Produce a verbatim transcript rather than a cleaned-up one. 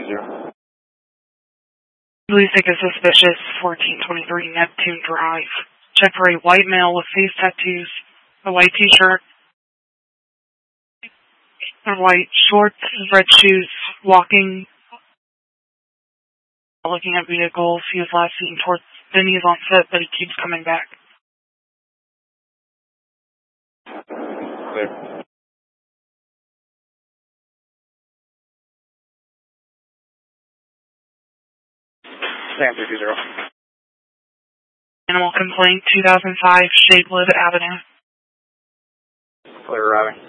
zero. Police think is suspicious, fourteen twenty-three Neptune Drive. Check for a white male with face tattoos, a white t-shirt, and white shorts, red shoes, walking, looking at vehicles. He was last seen towards Vinny's on foot, but he keeps coming back. Clear. Sam three two zero. Animal complaint, two thousand five Shapewood Avenue. Clear routing.